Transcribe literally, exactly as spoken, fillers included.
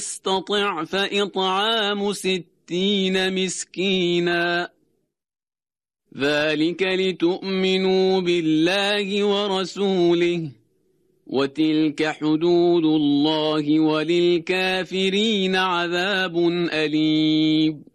يستطع فإطعام ستين مسكينا ذلك لتؤمنوا بالله ورسوله وتلك حدود الله وللكافرين عذاب أليم